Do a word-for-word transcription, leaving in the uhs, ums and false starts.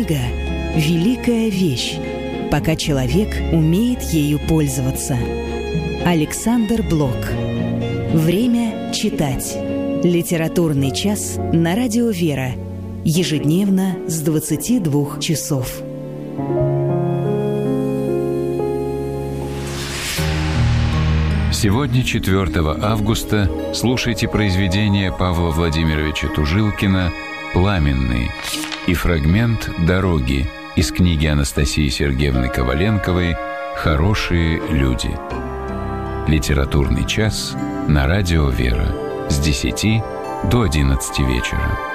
Книга – великая вещь, пока человек умеет ею пользоваться. Александр Блок. Время читать. Литературный час на радио «Вера». Ежедневно с двадцати двух часов. Сегодня, четвёртого августа, слушайте произведение Павла Владимировича Тужилкина «Пламенный» и фрагмент «Дороги» из книги Анастасии Сергеевны Коваленковой «Хорошие люди». Литературный час на радио «Вера» с десяти до одиннадцати вечера.